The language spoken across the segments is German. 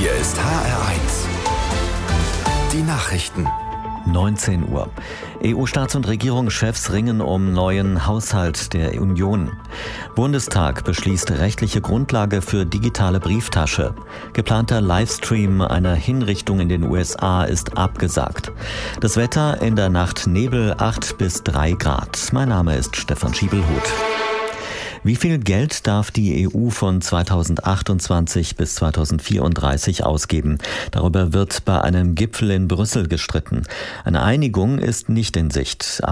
Hier ist HR1. Die Nachrichten. 19 Uhr. EU-Staats- und Regierungschefs ringen um neuen Haushalt der Union. Bundestag beschließt rechtliche Grundlage für digitale Brieftasche. Geplanter Livestream einer Hinrichtung in den USA ist abgesagt. Das Wetter in der Nacht Nebel 8 bis 3 Grad. Mein Name ist Stefan Schiebelhuth. Wie viel Geld darf die EU von 2028 bis 2034 ausgeben? Darüber wird bei einem Gipfel in Brüssel gestritten. Eine Einigung ist nicht in Sicht.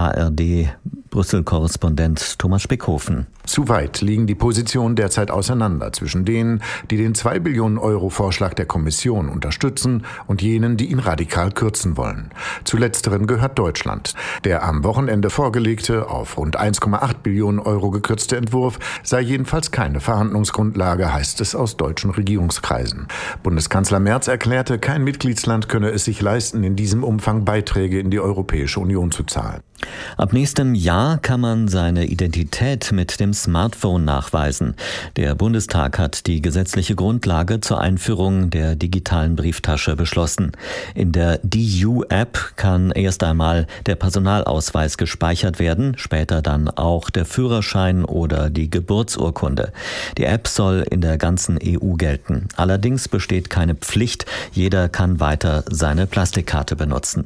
ARD-Brüssel-Korrespondent Thomas Spickhofen. Zu weit liegen die Positionen derzeit auseinander zwischen denen, die den 2 Billionen Euro Vorschlag der Kommission unterstützen und jenen, die ihn radikal kürzen wollen. Zu letzteren gehört Deutschland. Der am Wochenende vorgelegte, auf rund 1,8 Billionen Euro gekürzte Entwurf sei jedenfalls keine Verhandlungsgrundlage, heißt es aus deutschen Regierungskreisen. Bundeskanzler Merz erklärte, kein Mitgliedsland könne es sich leisten, in diesem Umfang Beiträge in die Europäische Union zu zahlen. Ab nächstem Jahr kann man seine Identität mit dem Smartphone nachweisen. Der Bundestag hat die gesetzliche Grundlage zur Einführung der digitalen Brieftasche beschlossen. In der DU-App kann erst einmal der Personalausweis gespeichert werden, später dann auch der Führerschein oder die Geburtsurkunde. Die App soll in der ganzen EU gelten. Allerdings besteht keine Pflicht, jeder kann weiter seine Plastikkarte benutzen.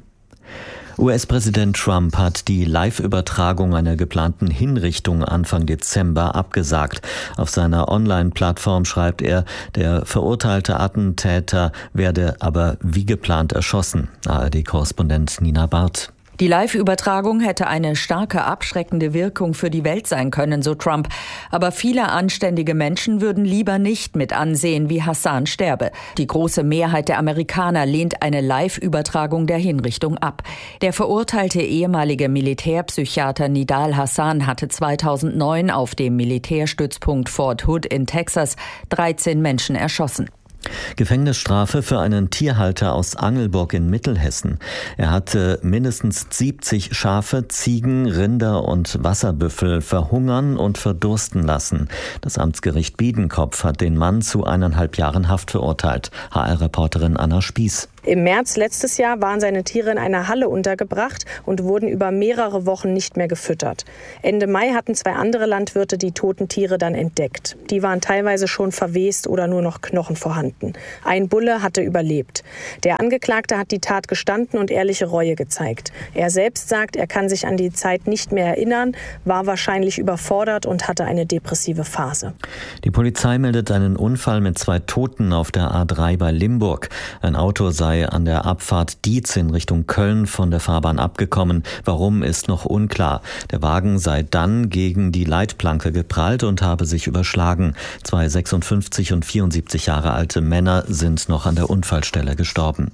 US-Präsident Trump hat die Live-Übertragung einer geplanten Hinrichtung Anfang Dezember abgesagt. Auf seiner Online-Plattform schreibt er, der verurteilte Attentäter werde aber wie geplant erschossen. ARD-Korrespondent Nina Barth. Die Live-Übertragung hätte eine starke abschreckende Wirkung für die Welt sein können, so Trump. Aber viele anständige Menschen würden lieber nicht mit ansehen, wie Hassan sterbe. Die große Mehrheit der Amerikaner lehnt eine Live-Übertragung der Hinrichtung ab. Der verurteilte ehemalige Militärpsychiater Nidal Hasan hatte 2009 auf dem Militärstützpunkt Fort Hood in Texas 13 Menschen erschossen. Gefängnisstrafe für einen Tierhalter aus Angelburg in Mittelhessen. Er hatte mindestens 70 Schafe, Ziegen, Rinder und Wasserbüffel verhungern und verdursten lassen. Das Amtsgericht Biedenkopf hat den Mann zu 1,5 Jahren Haft verurteilt. HR-Reporterin Anna Spieß. Im März letztes Jahr waren seine Tiere in einer Halle untergebracht und wurden über mehrere Wochen nicht mehr gefüttert. Ende Mai hatten 2 andere Landwirte die toten Tiere dann entdeckt. Die waren teilweise schon verwest oder nur noch Knochen vorhanden. Ein Bulle hatte überlebt. Der Angeklagte hat die Tat gestanden und ehrliche Reue gezeigt. Er selbst sagt, er kann sich an die Zeit nicht mehr erinnern, war wahrscheinlich überfordert und hatte eine depressive Phase. Die Polizei meldet einen Unfall mit 2 Toten auf der A3 bei Limburg. Ein Auto sei an der Abfahrt Dietz in Richtung Köln von der Fahrbahn abgekommen. Warum, ist noch unklar. Der Wagen sei dann gegen die Leitplanke geprallt und habe sich überschlagen. 2 56 und 74 Jahre alte Männer sind noch an der Unfallstelle gestorben.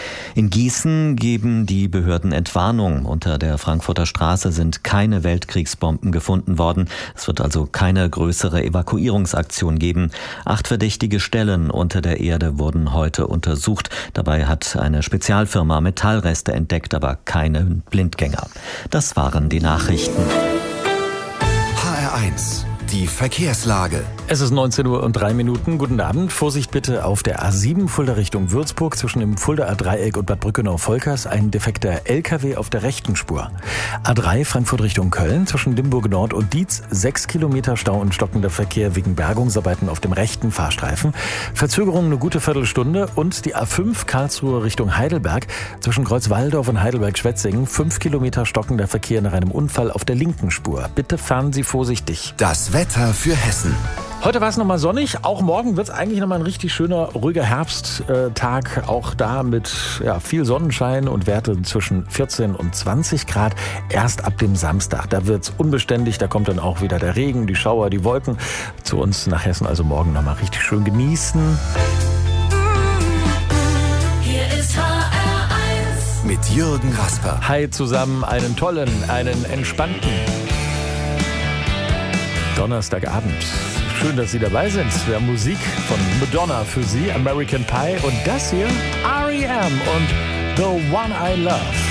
In Gießen geben die Behörden Entwarnung. Unter der Frankfurter Straße sind keine Weltkriegsbomben gefunden worden. Es wird also keine größere Evakuierungsaktion geben. 8 verdächtige Stellen unter der Erde wurden heute untersucht. Dabei hat eine Spezialfirma Metallreste entdeckt, aber keine Blindgänger. Das waren die Nachrichten. HR1. Die Verkehrslage. Es ist 19:03 Uhr. Guten Abend. Vorsicht bitte auf der A7 Fulda Richtung Würzburg zwischen dem Fuldaer Dreieck und Bad Brückenau-Volkers. Ein defekter LKW auf der rechten Spur. A3 Frankfurt Richtung Köln zwischen Limburg Nord und Dietz. 6 Kilometer Stau und stockender Verkehr wegen Bergungsarbeiten auf dem rechten Fahrstreifen. Verzögerung eine gute Viertelstunde. Und die A5 Karlsruhe Richtung Heidelberg zwischen Kreuzwaldorf und Heidelberg-Schwetzingen. 5 Kilometer stockender Verkehr nach einem Unfall auf der linken Spur. Bitte fahren Sie vorsichtig. Das Wetter für Hessen. Heute war es nochmal sonnig. Auch morgen wird es eigentlich nochmal ein richtig schöner, ruhiger Herbsttag. Auch da mit viel Sonnenschein und Werte zwischen 14 und 20 Grad. Erst ab dem Samstag. Da wird es unbeständig. Da kommt dann auch wieder der Regen, die Schauer, die Wolken zu uns nach Hessen. Also morgen nochmal richtig schön genießen. Hier ist HR1 mit Jürgen Rasper. Hi zusammen, einen tollen, einen entspannten Donnerstagabend. Schön, dass Sie dabei sind. Wir haben Musik von Madonna für Sie, American Pie und das hier R.E.M. und The One I Love.